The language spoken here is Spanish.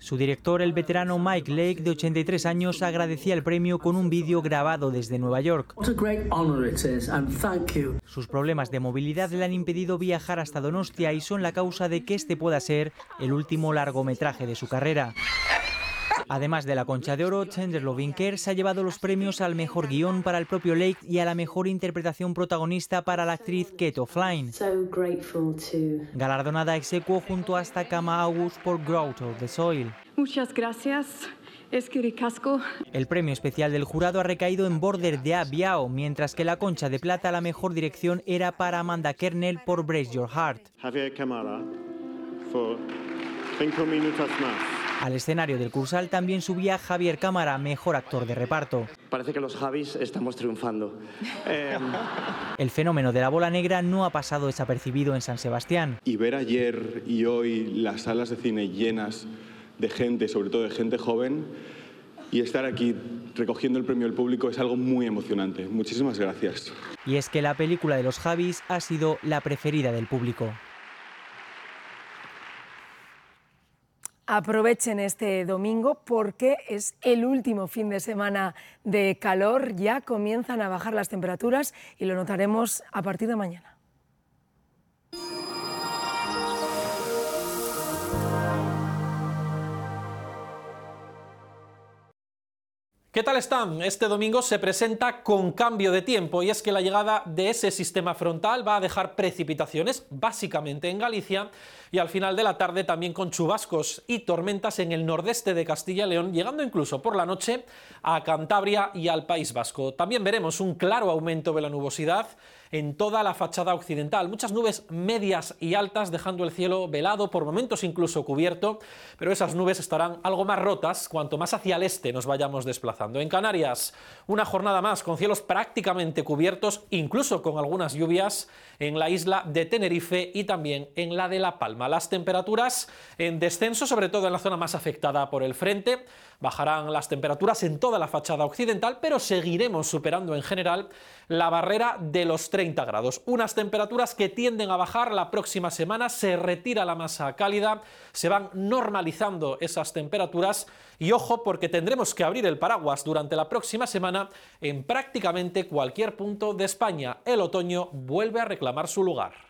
Su director, el veterano Mike Lake, de 83 años, agradecía el premio con un vídeo grabado desde Nueva York. Sus problemas de movilidad le han impedido viajar hasta Donostia y son la causa de que este pueda ser el último largometraje de su carrera. Además de la Concha de Oro, Tender Loving Care se ha llevado los premios al mejor guión para el propio Lake y a la mejor interpretación protagonista para la actriz Kate O'Flynn. Galardonada ex aequo junto a Takama August por Growth of the Soil. Muchas gracias. Es que ricasco. El premio especial del jurado ha recaído en Border de A. Biao, mientras que la Concha de Plata a la mejor dirección era para Amanda Kernel por Brace Your Heart. Javier Cámara, por 5 minutos más. Al escenario del Cursal también subía Javier Cámara, mejor actor de reparto. Parece que los Javis estamos triunfando. El fenómeno de la bola negra no ha pasado desapercibido en San Sebastián. Y ver ayer y hoy las salas de cine llenas de gente, sobre todo de gente joven, y estar aquí recogiendo el premio del público es algo muy emocionante. Muchísimas gracias. Y es que la película de los Javis ha sido la preferida del público. Aprovechen este domingo porque es el último fin de semana de calor, ya comienzan a bajar las temperaturas y lo notaremos a partir de mañana. ¿Qué tal están? Este domingo se presenta con cambio de tiempo y es que la llegada de ese sistema frontal va a dejar precipitaciones, básicamente en Galicia, y al final de la tarde también con chubascos y tormentas en el nordeste de Castilla y León, llegando incluso por la noche a Cantabria y al País Vasco. También veremos un claro aumento de la nubosidad en toda la fachada occidental. Muchas nubes medias y altas, dejando el cielo velado, por momentos incluso cubierto, pero esas nubes estarán algo más rotas cuanto más hacia el este nos vayamos desplazando. En Canarias, una jornada más con cielos prácticamente cubiertos, incluso con algunas lluvias en la isla de Tenerife y también en la de La Palma. Las temperaturas en descenso, sobre todo en la zona más afectada por el frente. Bajarán las temperaturas en toda la fachada occidental, pero seguiremos superando en general la barrera de los 30 grados. Unas temperaturas que tienden a bajar la próxima semana, se retira la masa cálida, se van normalizando esas temperaturas y ojo porque tendremos que abrir el paraguas durante la próxima semana en prácticamente cualquier punto de España. El otoño vuelve a reclamar su lugar.